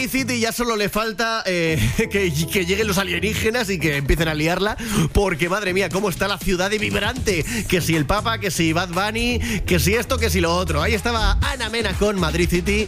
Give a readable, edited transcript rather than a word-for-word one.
City ya solo le falta que lleguen los alienígenas y que empiecen a liarla, porque madre mía, cómo está la ciudad de vibrante. Que si el Papa, que si Bad Bunny, que si esto, que si lo otro. Ahí estaba Ana Mena con Madrid City.